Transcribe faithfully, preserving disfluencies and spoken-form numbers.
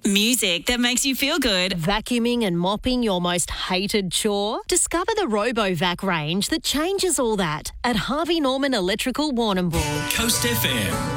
Music that makes you feel good. Vacuuming and mopping your most hated chore? Discover the RoboVac range that changes all that at Harvey Norman Electrical Warrnambool. Coast F M.